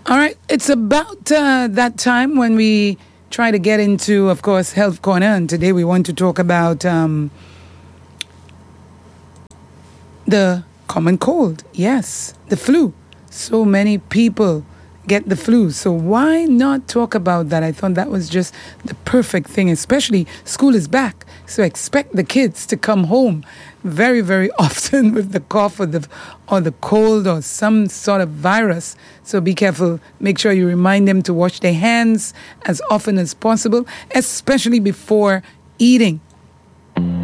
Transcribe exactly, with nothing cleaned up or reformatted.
All right, it's about uh, that time when we try to get into, of course, Health Corner, and today we want to talk about um, the common cold. Yes, the flu. So many people get the flu, so why not talk about that? I thought that was just the perfect thing, especially school is back, so expect the kids to come home very, very often with the cough or the or the cold or some sort of virus. So be careful. Make sure you remind them to wash their hands as often as possible, especially before eating.